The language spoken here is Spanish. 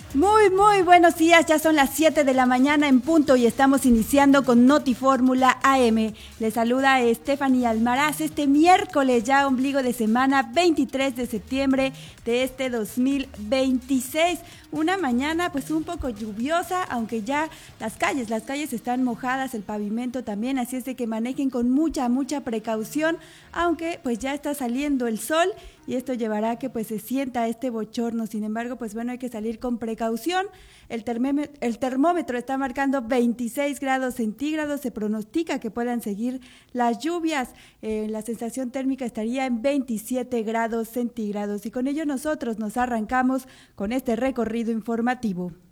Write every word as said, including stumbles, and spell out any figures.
Muy, muy buenos días, ya son las siete de la mañana en punto y estamos iniciando con Notifórmula A M. Les saluda Stephanie Almaraz este miércoles, ya ombligo de semana, veintitrés de septiembre de este dos mil veintiséis. Una mañana pues un poco lluviosa, aunque ya las calles, las calles están mojadas, el pavimento también, así es de que manejen con mucha, mucha precaución, aunque pues ya está saliendo el sol y esto llevará a que pues se sienta este bochorno. Sin embargo, pues bueno, hay que salir con precaución. El, termómetro, el termómetro está marcando veintiséis grados centígrados, se pronostica que puedan seguir las lluvias, eh, la sensación térmica estaría en veintisiete grados centígrados y con ello nosotros nos arrancamos con este recorrido informativo.